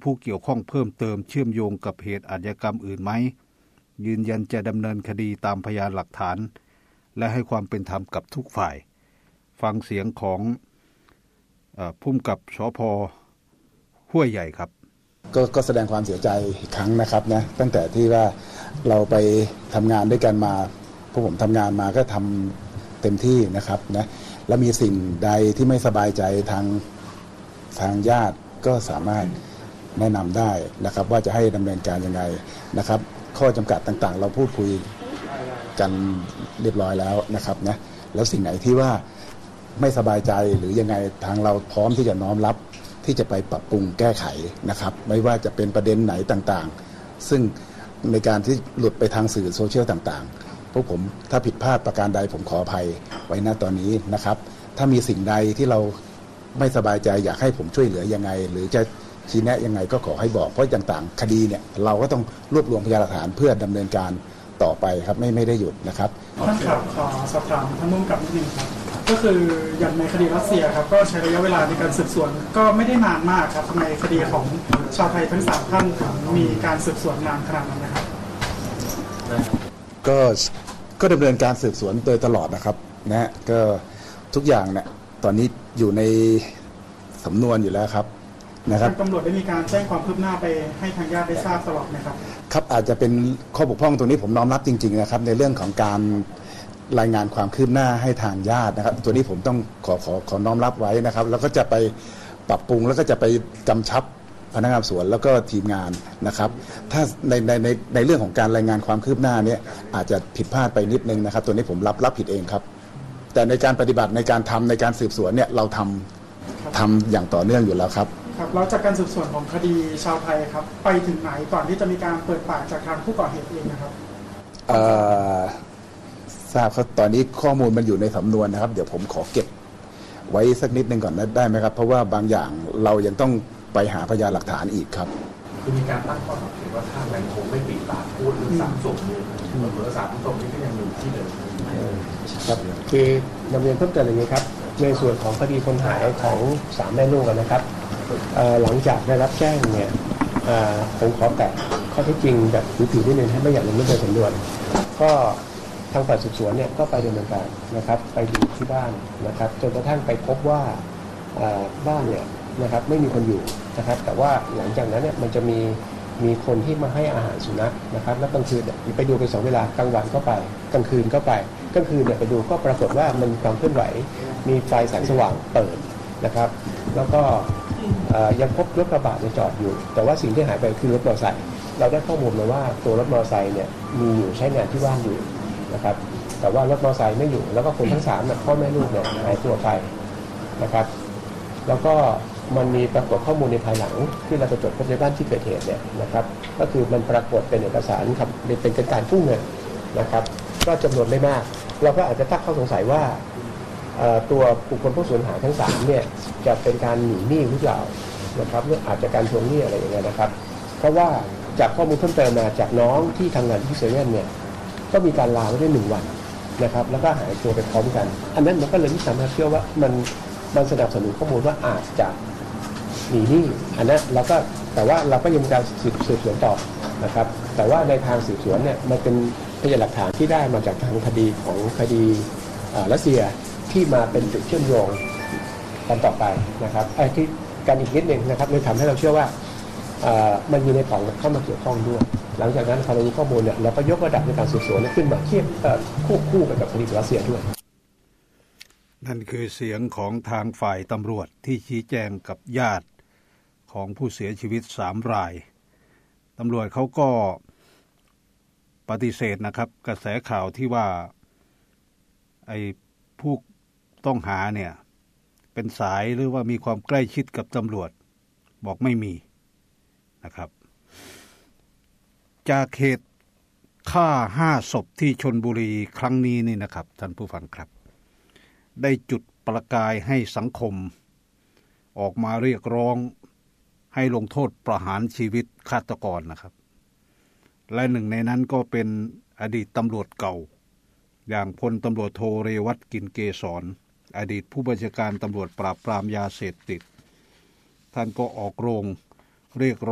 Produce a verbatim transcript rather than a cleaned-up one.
ผู้เกี่ยวข้องเพิ่มเติมเชื่อมโยงกับเหตุอาชญากรรมอื่นไหมยืนยันจะดำเนินคดีตามพยานหลักฐานและให้ความเป็นธรรมกับทุกฝ่ายฟังเสียงของเอ่อผู้กำกับสภ.ห้วยใหญ่ครับก็ก็แสดงความเสียใจอีกครั้งนะครับนะตั้งแต่ที่ว่าเราไปทำงานด้วยกันมาพวกผมทำงานมาก็ทำเต็มที่นะครับนะแล้วมีสิ่งใดที่ไม่สบายใจทางทางญาติก็สามารถแนะนำได้นะครับว่าจะให้ดำเนินการยังไงนะครับข้อจำกัดต่างๆเราพูดคุยกันเรียบร้อยแล้วนะครับนะแล้วสิ่งไหนที่ว่าไม่สบายใจหรือยังไงทางเราพร้อมที่จะน้อมรับที่จะไปปรับปรุงแก้ไขนะครับไม่ว่าจะเป็นประเด็นไหนต่างๆซึ่งในการที่หลุดไปทางสื่อโซเชียลต่างๆพวกผมถ้าผิดพลาดประการใดผมขออภัยไว้ณตอนนี้นะครับถ้ามีสิ่งใดที่เราไม่สบายใจอยากให้ผมช่วยเหลือยังไงหรือจะชี้แนะยังไงก็ขอให้บอกเพราะต่างๆคดีเนี่ยเราก็ต้องรวบรวมพยานหลักฐานเพื่อดำเนินการต่อไปครับไม่ไม่ได้หยุดนะครับท่านครับขอสอบถามท่านผู้กำกับนิดนึงครับก็คืออย่างในคดีรัสเซียครับก็ใช้ระยะเวลาในการสืบสวนก็ไม่ได้นานมากครับในคดีของชาวไทยทั้งสามท่านมีการสืบสวนนานขนาดนั้นนะครับก็ก็ดำเนินการสืบสวนโดยตลอดนะครับนะก็ทุกอย่างเนี่ยตอนนี้อยู่ในสำนวนอยู่แล้วครับนะครับตำรวจได้มีการแจ้งความคืบหน้าไปให้ทางญาติได้ทราบตลอดไหมครับครับอาจจะเป็นข้อบกพร่องตรงนี้ผมน้อมรับจริงๆนะครับในเรื่องของการรายงานความคืบหน้าให้ทางญาตินะครับตัวนี้ผมต้องขอขอขอน้อมรับไว้นะครับแล้วก็จะไปปรับปรุงแล้วก็จะไปกำชับพนักงานสอบสวนแล้วก็ทีมงานนะครับถ้าในในในในเรื่องของการรายงานความคืบหน้าเนี่ยอาจจะผิดพลาดไปนิดนึงนะครับตัวนี้ผมรับรับผิดเองครับแต่ในการปฏิบัติในการทำในการสืบสวนเนี่ยเราทำทำอย่างต่อเนื่องอยู่แล้วครับครับแล้วจากการสืบสวนของคดีชาวไทยครับไปถึงไหนก่อนที่จะมีการเปิดปากจากทางผู้ก่อเหตุเองนะครับเอ่อทราบครับตอนนี้ข้อมูลมันอยู่ในสำนวนนะครับเดี๋ยวผมขอเก็บไว้สักนิดนึงก่อนได้ไหมครับเพราะว่าบางอย่างเรายังต้องไปหาพยานหลักฐานอีกครับคือมีการตั้งข้อสังเกตว่าถ้าแรงคงไม่ปิดปากพูดเรื่องสามศพนี้เหมือนสามศพนี้ก็ยังอยู่ที่เดิมครับคือนำเรียนเพิ่มเติมอย่างนี้ครับในส่วนของคดีคนหายของสามแม่ลูกนะครับหลังจากได้รับแจ้งเนี่ยผมขอแตะข้อเท็จจริงแบบผิวๆนิดนึงให้ไม่อยากลงลึกในสำนวนก็ทางฝ่ายสืบสวนเนี่ยก็ไปดำเนินการนะครับไปดูที่บ้านนะครับจนกระทั่งไปพบว่าบ้านเนี่ยนะครับไม่มีคนอยู่นะครับแต่ว่าหลังจากนั้นเนี่ยมันจะมีมีคนที่มาให้อาหารสุนัขนะครับแล้วกลางคืนไปดูไปสองเวลากลางวันก็ไปกลางคืนก็ไปกลางคืนเนี่ยไปดูก็ปรากฏว่ามันความเคลื่อนไหวมีไฟแสงสว่างเปิดนะครับแล้วก็ยังพบรถกระบะจอดอยู่แต่ว่าสิ่งที่หายไปคือรถมอเตอร์ไซค์เราได้ข้อมูลมาว่าตัวรถมอเตอร์ไซค์เนี่ยมีอยู่ใช้งานที่บ้านอยู่นะครับแต่ว่ารถมอเตอร์ไซค์ไม่อยู่แล้วก็คนทั้งสามเนี่ยพ่อแม่ลูกเนี่ยหายตัวไปนะครับแล้วก็มันมีปรากฏข้อมูลในภายหลังที่เราไปตรวจพบในบ้านที่เกิดเหตุเนี่ยนะครับก็คือมันปรากฏเป็นเอกสารครับเป็นการกู้เงินนะครับก็จำนวนไม่มากเราก็อาจจะตั้งข้อสงสัยว่าตัวบุคคลผู้สูญหายทั้งสามเนี่ยจะเป็นการหนีหนี้หรือเปล่านะครับหรืออาจจะการทวงหนี้อะไรอย่างเงี้ยนะครับเพราะว่าจากข้อมูลเพิ่มเติมมาจากน้องที่ทำงานที่เซเว่นเนี่ยก็มีการลาไว้ได้หนึ่งวันนะครับแล้วก็หายตัวไปพร้อมกันอันนั้นมันก็เลยทำให้เชื่อว่ามันมันสนับสนุนข้อมูลว่าอาจจะหนีหนี้อันนั้นเราก็แต่ว่าเราก็ยังการสืบสืบสวนต่อนะครับแต่ว่าในทางสืบสวนเนี่ยมันเป็นพยานหลักฐานที่ได้มาจากทางคดีของคดีรัสเซียที่มาเป็นจุดเชื่อมโยงกันต่อไปนะครับไอ้ที่การอีกนิดหนึ่งนะครับเลยทำให้เราเชื่อว่ามันมีในของเข้ามาเกี่ยวข้องด้วยหลังจากนั้นพอเรามีข้อมูลเนี่ยเราก็ยกระดับในการสืบสวนขึ้นมาเทียบควบคู่ไปกับคดีรัสเซียด้วยนั่นคือเสียงของทางฝ่ายตำรวจที่ชี้แจงกับญาติของผู้เสียชีวิตสามรายตำรวจเขาก็ปฏิเสธนะครับกระแสข่าวที่ว่าไอ้ผู้ต้องหาเนี่ยเป็นสายหรือว่ามีความใกล้ชิดกับตำรวจบอกไม่มีนะครับจากเหตุฆ่าห้าศพที่ชลบุรีครั้งนี้นี่นะครับท่านผู้ฟังครับได้จุดประกายให้สังคมออกมาเรียกร้องให้ลงโทษประหารชีวิตฆาตกรนะครับและหนึ่งในนั้นก็เป็นอดีตตำรวจเก่าอย่างพลตำรวจโทเรวัตกินเกษรอดีตผู้บัญชาการตำรวจปราบปรามยาเสพติดท่านก็ออกโรงเรียก